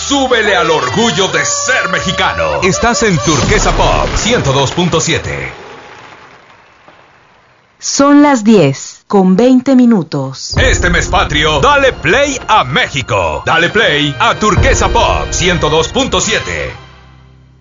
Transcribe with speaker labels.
Speaker 1: súbele al orgullo de ser mexicano. Estás en Turquesa Pop 102.7.
Speaker 2: Son las 10:20.
Speaker 1: Este mes patrio, dale play a México. Dale play a Turquesa Pop 102.7.